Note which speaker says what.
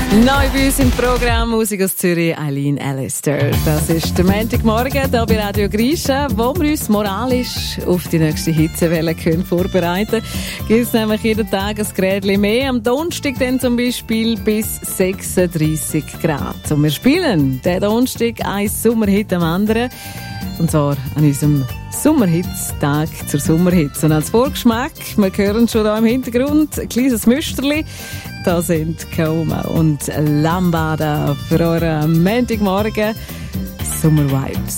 Speaker 1: Neu bei uns im Programm Musik aus Zürich, Eileen Allister. Das ist der Montagmorgen hier bei Radio Grisha, wo wir uns moralisch auf die nächste Hitzewelle vorbereiten können. Gibt es nämlich jeden Tag ein Grädchen mehr. Am Donnerstag dann zum Beispiel bis 36 Grad. Und wir spielen den Donnerstag ein Sommerhit am anderen. Und zwar an unserem Sommerhitstag zur Sommerhitze. Und als Vorgeschmack, wir hören schon da im Hintergrund ein kleines Müsterli. Da sind Coma und Lambada für euren Montagmorgen Summer Vibes.